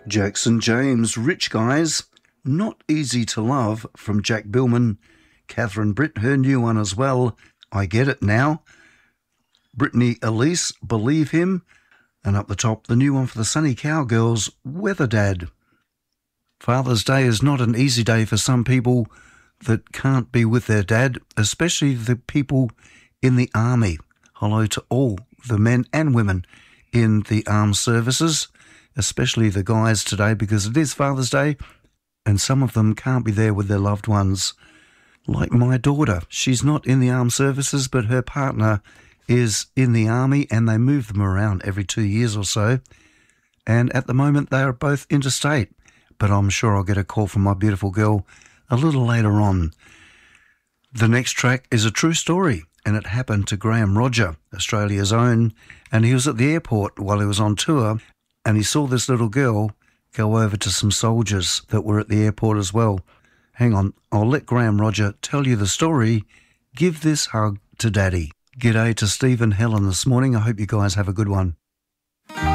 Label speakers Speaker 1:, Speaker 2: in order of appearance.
Speaker 1: Jackson James, Rich Guys, Not Easy to Love from Jack Billman. Catherine Britt, her new one as well, I Get It Now. Brittany Elise, Believe Him. And up the top, the new one for the Sunny Cowgirls, Weather Dad. Father's Day is not an easy day for some people that can't be with their dad, especially the people in the army. Hello to all the men and women in the armed services, especially the guys today, because it is Father's Day and some of them can't be there with their loved ones. Like my daughter, she's not in the armed services, but her partner is in the army and they move them around every 2 years or so. And at the moment they are both interstate, but I'm sure I'll get a call from my beautiful girl a little later on. The next track is a true story, and it happened to Graham Roger, Australia's own, and he was at the airport while he was on tour, and he saw this little girl go over to some soldiers that were at the airport as well. Hang on, I'll let Graham Roger tell you the story. Give this hug to Daddy. G'day to Steve and Helen this morning. I hope you guys have a good one.